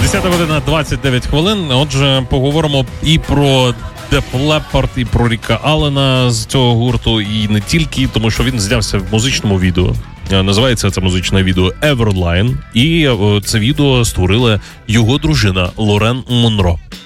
10 година 29 хвилин. Отже, поговоримо і про Def Leppard, і про Ріка Аллена з цього гурту, і не тільки, тому що він знявся в музичному відео. Називається це музичне відео Everline, і це відео створила його дружина Лорен Монро.